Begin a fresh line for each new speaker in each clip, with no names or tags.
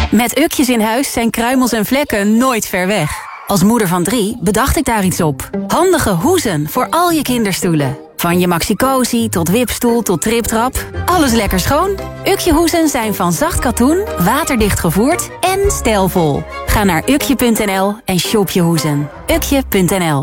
Met Ukjes in huis zijn kruimels en vlekken nooit ver weg. Als moeder van 3 bedacht ik daar iets op. Handige hoezen voor al je kinderstoelen. Van je maxi-cosi tot wipstoel tot triptrap. Alles lekker schoon. Ukje hoezen zijn van zacht katoen, waterdicht gevoerd en stijlvol. Ga naar ukje.nl en shop je hoezen. Ukje.nl.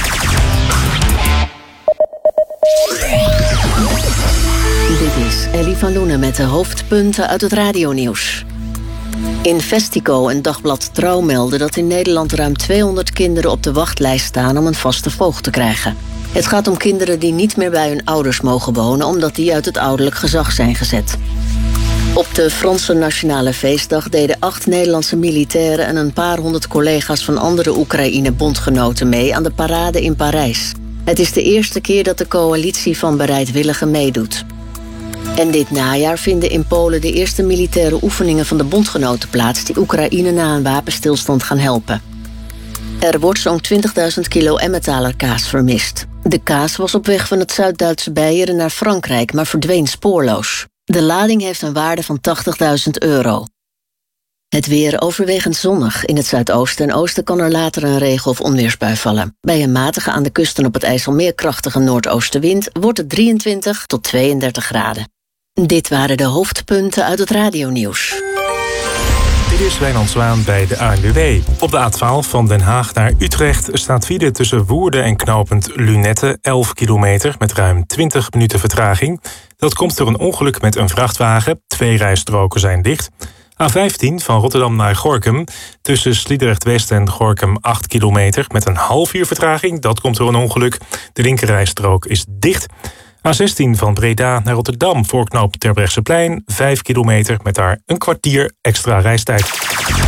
Dit is Ellie van Loenen met de hoofdpunten uit het radionieuws. Investico en Dagblad Trouw melden dat in Nederland ruim 200 kinderen op de wachtlijst staan om een vaste voogd te krijgen. Het gaat om kinderen die niet meer bij hun ouders mogen wonen omdat die uit het ouderlijk gezag zijn gezet. Op de Franse Nationale Feestdag deden 8 Nederlandse militairen en een paar honderd collega's van andere Oekraïne-bondgenoten mee aan de parade in Parijs. Het is de eerste keer dat de coalitie van bereidwilligen meedoet. En dit najaar vinden in Polen de eerste militaire oefeningen van de bondgenoten plaats die Oekraïne na een wapenstilstand gaan helpen. Er wordt zo'n 20.000 kilo Emmentaler kaas vermist. De kaas was op weg van het Zuid-Duitse Beieren naar Frankrijk, maar verdween spoorloos. De lading heeft een waarde van €80.000. Het weer overwegend zonnig. In het zuidoosten en oosten kan er later een regen- of onweersbui vallen. Bij een matige aan de kust en op het IJsselmeer krachtige noordoostenwind wordt het 23 tot 32 graden. Dit waren de hoofdpunten uit het radionieuws.
Dit is Wijnand Zwaan bij de ANWB. Op de A12 van Den Haag naar Utrecht staat file tussen Woerden en knooppunt Lunette 11 kilometer met ruim 20 minuten vertraging. Dat komt door een ongeluk met een vrachtwagen. 2 rijstroken zijn dicht. A15 van Rotterdam naar Gorinchem tussen Sliedrecht-West en Gorinchem 8 kilometer met een half uur vertraging. Dat komt door een ongeluk. De linkerrijstrook is dicht. A16 van Breda naar Rotterdam voor knooppunt Terbrechtseplein 5 kilometer met daar een kwartier extra reistijd.